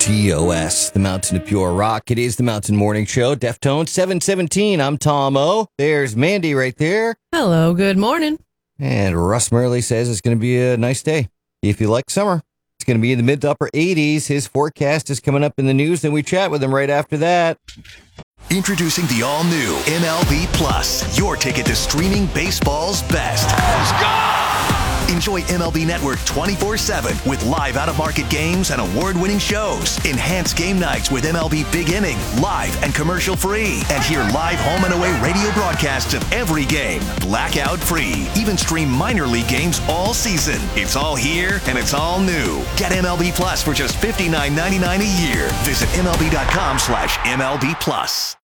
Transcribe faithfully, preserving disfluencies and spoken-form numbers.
T O S, the Mountain of Pure Rock. It is the Mountain Morning Show. Deftones seven seventeen. I'm Tom O. There's Mandy right there. Hello, good morning. And Russ Murley says it's going to be a nice day. If you like summer, it's going to be in the mid to upper eighties. His forecast is coming up in the news, and we chat with him right after that. Introducing the all-new M L B Plus, your ticket to streaming baseball's best. Let's go! Enjoy M L B Network twenty-four seven with live out-of-market games and award-winning shows. Enhance game nights with M L B Big Inning, live and commercial-free. And hear live home and away radio broadcasts of every game, blackout-free. Even stream minor league games all season. It's all here, and it's all new. Get M L B Plus for just fifty-nine ninety-nine a year. Visit M L B dot com slash M L B Plus.